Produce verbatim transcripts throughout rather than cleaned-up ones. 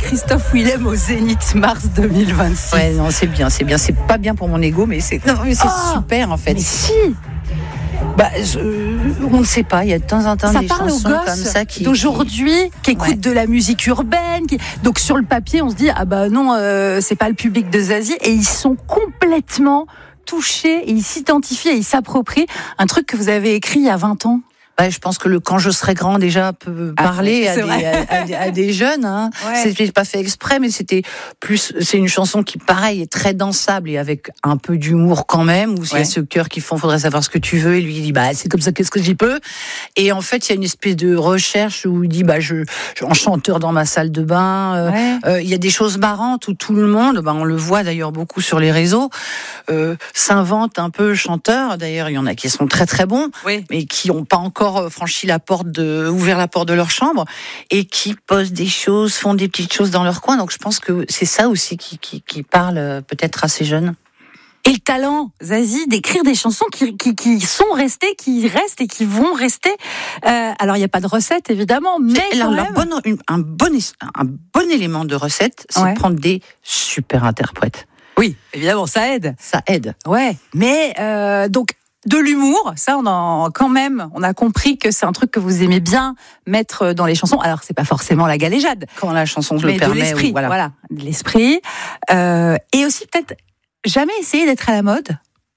Christophe Willem au Zénith mars deux mille vingt-six. Ouais, non, c'est bien, c'est bien. C'est pas bien pour mon ego, mais c'est, non, mais c'est oh, super en fait. Mais si. Bah, je, on ne sait pas. Il y a de temps en temps ça des parle chansons aux gosses comme ça qui d'aujourd'hui, qui écoutent ouais. de la musique urbaine. Qui... Donc sur le papier, on se dit ah bah non, euh, c'est pas le public de Zazie, et ils sont complètement touchés, et ils s'identifient et ils s'approprient un truc que vous avez écrit il y a vingt ans. Bah, je pense que le Quand je serai grand déjà peut parler ah, à, des, à, à, des, à des jeunes. Hein. Ouais. C'était pas fait exprès, mais c'était plus. C'est une chanson qui, pareil, est très dansable et avec un peu d'humour quand même. Où il ouais. y a ce cœur qui font, faudrait savoir ce que tu veux. Et lui il dit bah c'est comme ça, qu'est-ce que j'y peux. Et en fait, il y a une espèce de recherche où il dit bah je, je en chanteur dans ma salle de bain. Euh, ouais. euh, il y a des choses marrantes où tout le monde, bah on le voit d'ailleurs beaucoup sur les réseaux, euh, s'invente un peu chanteur. D'ailleurs, il y en a qui sont très très bons, oui. mais qui n'ont pas encore franchi la porte de, ouvert la porte de leur chambre et qui posent des choses, font des petites choses dans leur coin. Donc je pense que c'est ça aussi qui, qui, qui parle peut-être à ces jeunes. Et le talent, Zazie, d'écrire des chansons qui, qui, qui sont restées, qui restent et qui vont rester. Euh, alors il n'y a pas de recette évidemment, mais c'est, quand alors, même... bon, une, un, bon, un bon élément de recette, c'est ouais. prendre des super interprètes. Oui, évidemment, ça aide. Ça aide. Ouais, mais euh, donc. De l'humour, ça on en quand même, on a compris que c'est un truc que vous aimez bien mettre dans les chansons. Alors c'est pas forcément la galéjade, quand la chanson se mais le permet, de l'esprit, ou voilà. voilà, de l'esprit. Euh, et aussi peut-être jamais essayer d'être à la mode.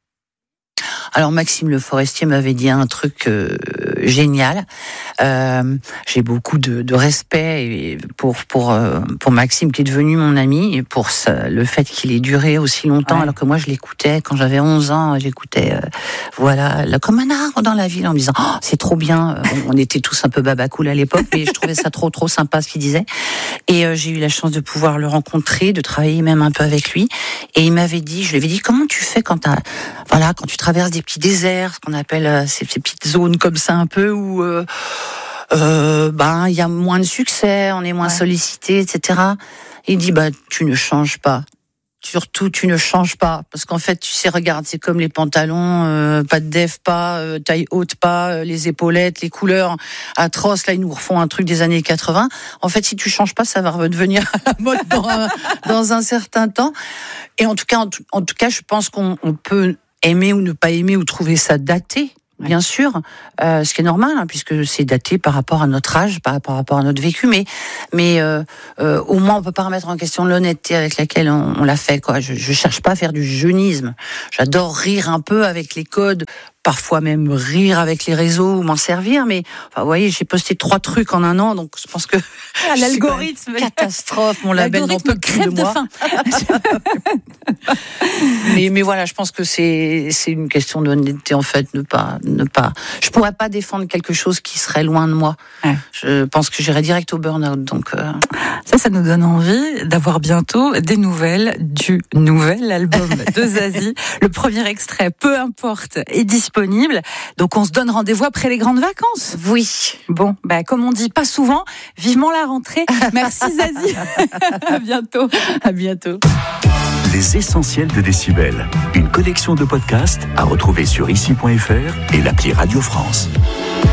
Alors Maxime Le Forestier m'avait dit un truc euh, génial. Euh, j'ai beaucoup de, de respect pour pour euh, pour Maxime qui est devenu mon ami et pour ça, le fait qu'il ait duré aussi longtemps ouais. alors que moi je l'écoutais quand j'avais onze ans. J'écoutais euh, voilà là, comme un arbre dans la ville en me disant oh, c'est trop bien. On, on était tous un peu babacool à l'époque, mais je trouvais ça trop trop sympa ce qu'il disait. Et euh, j'ai eu la chance de pouvoir le rencontrer, de travailler même un peu avec lui. Et il m'avait dit, je lui avais dit comment tu fais quand t'as voilà quand tu traverses des petits déserts, ce qu'on appelle euh, ces, ces petites zones comme ça un peu où euh, euh, ben il y a moins de succès, on est moins ouais. sollicité, et cetera. Il dit bah tu ne changes pas. Surtout, tu ne changes pas. Parce qu'en fait, tu sais, regarde, c'est comme les pantalons, euh, pas de def, pas, euh, taille haute, pas, euh, les épaulettes, les couleurs atroces. Là, ils nous refont un truc des années quatre-vingts. En fait, si tu changes pas, ça va redevenir à la mode dans un, dans un certain temps. Et en tout cas, en tout, en tout cas, je pense qu'on on peut aimer ou ne pas aimer ou trouver ça daté. Bien sûr, euh, ce qui est normal, hein, puisque c'est daté par rapport à notre âge, par, par rapport à notre vécu, mais, mais euh, euh, au moins on peut pas remettre en question l'honnêteté avec laquelle on, on l'a fait. Quoi. Je, je cherche pas à faire du jeunisme. J'adore rire un peu avec les codes, parfois même rire avec les réseaux ou m'en servir, mais enfin, vous voyez, j'ai posté trois trucs en un an, donc je pense que ah, l'algorithme, catastrophe, mon label n'en peut plus de moi. Faim. mais, mais voilà, je pense que c'est c'est une question d'honnêteté en fait, ne pas ne pas. Je pourrais pas défendre quelque chose qui serait loin de moi. Ouais. Je pense que j'irais direct au burn-out. Donc euh... ça, ça nous donne envie d'avoir bientôt des nouvelles du nouvel album de Zazie. Le premier extrait, peu importe, est disponible. Donc on se donne rendez-vous après les grandes vacances. Oui. Bon, bah comme on dit pas souvent, vivement la rentrée. Merci Zazie. À bientôt. À bientôt. Les essentiels de Décibel, une collection de podcasts à retrouver sur ici point f r et l'appli Radio France.